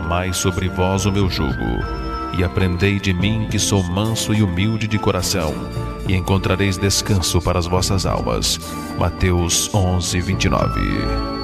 tomai sobre vós o meu jugo, e aprendei de mim, que sou manso e humilde de coração, e encontrareis descanso para as vossas almas. Mateus 11:29.